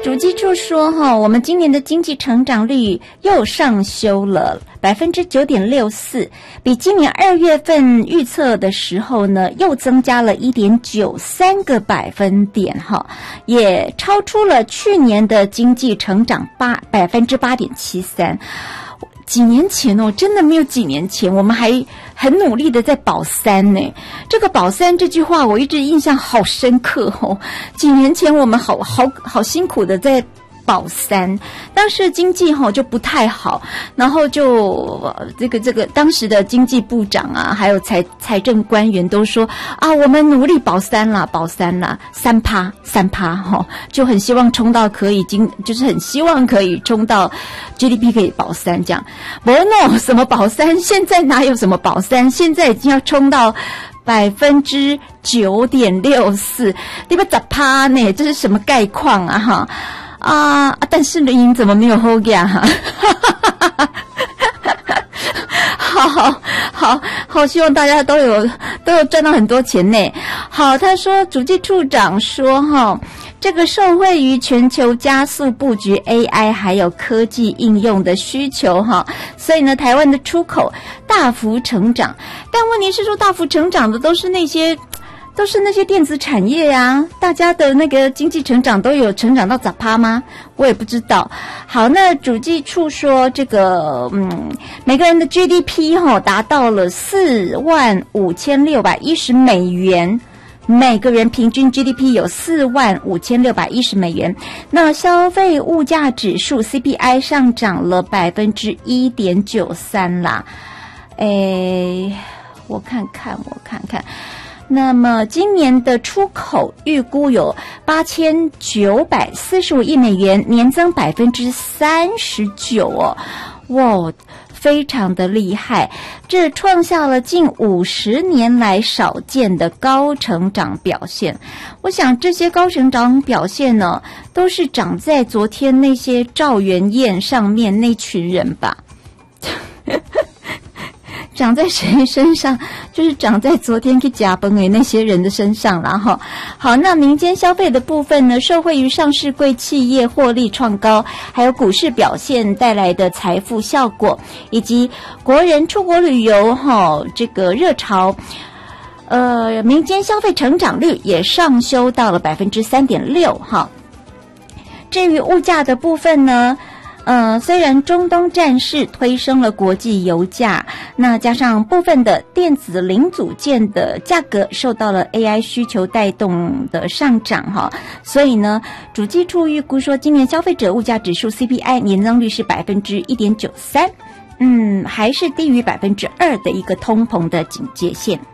主计处说我们今年的经济成长率又上修了 9.64%， 比今年2月份预测的时候呢又增加了 1.93 个百分点也超出了去年的经济成长 8.73%。几年前真的没有几年前我们还很努力的在保三呢。这个保三这句话我一直印象好深刻几年前我们好辛苦的在保三，当时经济就不太好，然后就这个当时的经济部长啊，还有财政官员都说啊，我们努力保三啦，3%，就很希望冲到就是很希望可以冲到 GDP 可以保三这样。no 什么保三，现在哪有什么保三，现在已经要冲到9.64%，你们10%呢？这是什么概况啊但是您怎么没有后呀好，希望大家都有赚到很多钱呢。好，他说主计处长说这个受惠于全球加速布局 AI 还有科技应用的需求所以呢台湾的出口大幅成长，但问题是说大幅成长的都是那些电子产业呀，大家的那个经济成长都有成长到10%吗？我也不知道。好，那主计处说这个每个人的 GDP 达到了45610美元，每个人平均 GDP 有45610美元。那消费物价指数 CPI 上涨了 1.93% 啦。我看看。那么今年的出口预估有8945亿美元，年增 39%哇，非常的厉害，这创下了近50年来少见的高成长表现。我想这些高成长表现呢，都是长在昨天那些赵元燕上面那群人吧长在谁身上？就是长在昨天去假崩那些人的身上啦好，那民间消费的部分呢，受惠于上市柜企业获利创高，还有股市表现带来的财富效果，以及国人出国旅游这个热潮，民间消费成长率也上修到了 3.6%至于物价的部分呢，虽然中东战事推升了国际油价，那加上部分的电子零组件的价格受到了 AI 需求带动的上涨所以呢，主计处预估说今年消费者物价指数 CPI 年增率是 1.93%，还是低于 2% 的一个通膨的警戒线。